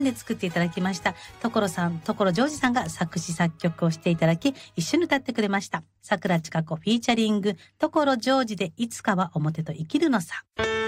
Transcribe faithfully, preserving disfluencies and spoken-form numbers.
で作っていただきました。所さん、所ジョージさんが作詞作曲をしていただき、一緒に歌ってくれました。桜千香子フィーチャリング所ジョージでいつかは表と生きるのさ。